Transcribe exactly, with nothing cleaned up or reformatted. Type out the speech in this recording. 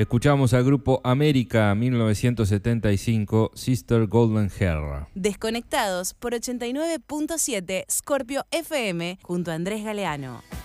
Escuchamos al grupo América, mil novecientos setenta y cinco, Sister Golden Hair. Desconectados por ochenta y nueve punto siete Scorpio F M junto a Andrés Galeano.